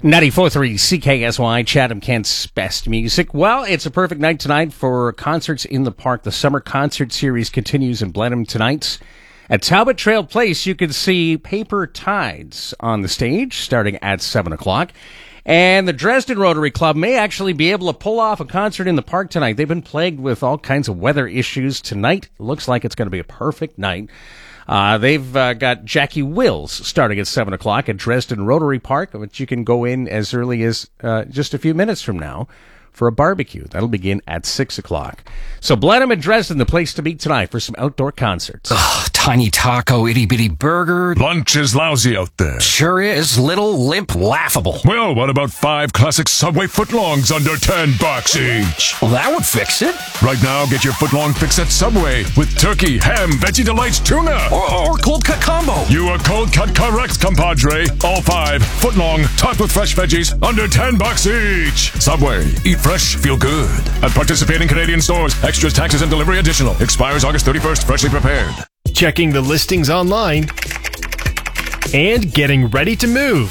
94.3 CKSY, Chatham-Kent's best music. Well, it's a perfect night tonight for concerts in the park. The summer concert series continues in Blenheim tonight. At Talbot Trail Place, you can see Paper Tides on the stage starting at 7 o'clock. And the Dresden Rotary Club may actually be able to pull off a concert in the park tonight. They've been plagued with all kinds of weather issues. Tonight looks like it's going to be a perfect night. They've got Jackie Wills starting at 7 o'clock at Dresden Rotary Park, which you can go in as early as just a few minutes from now for a barbecue. That'll begin at 6 o'clock. So Blenheim and Dresden, the place to meet tonight for some outdoor concerts. Ugh, tiny taco, itty-bitty burger. Lunch is lousy out there. Sure is. Little, limp, laughable. Well, what about 5 classic Subway footlongs under $10 each? Well, that would fix it. Right now, get your footlong fix at Subway with turkey, ham, veggie delights, tuna. Or cold cut combo. You are cold cut correct, compadre. All 5 footlong, topped with fresh veggies, under $10 each. Subway. Eat fresh, feel good. At participating Canadian stores. Extras, taxes, and delivery additional. Expires August 31st. Freshly prepared. Checking the listings online and getting ready to move.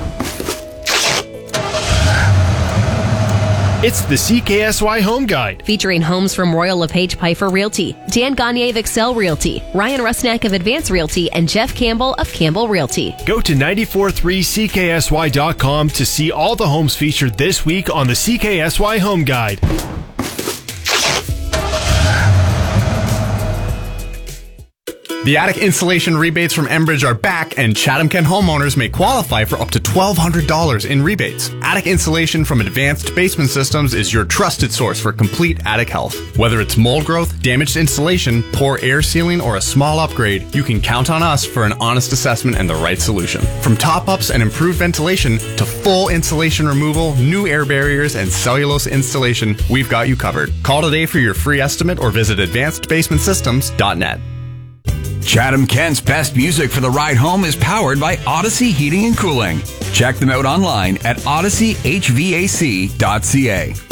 It's the CKSY Home Guide. Featuring homes from Royal LePage Piper Realty, Dan Gagne of Excel Realty, Ryan Rusnak of Advance Realty, and Jeff Campbell of Campbell Realty. Go to 943CKSY.com to see all the homes featured this week on the CKSY Home Guide. The attic insulation rebates from Enbridge are back, and Chatham-Kent homeowners may qualify for up to $1,200 in rebates. Attic insulation from Advanced Basement Systems is your trusted source for complete attic health. Whether it's mold growth, damaged insulation, poor air sealing, or a small upgrade, you can count on us for an honest assessment and the right solution. From top-ups and improved ventilation to full insulation removal, new air barriers, and cellulose installation, we've got you covered. Call today for your free estimate or visit advancedbasementsystems.net. Chatham-Kent's best music for the ride home is powered by Odyssey Heating and Cooling. Check them out online at odysseyyhvac.ca.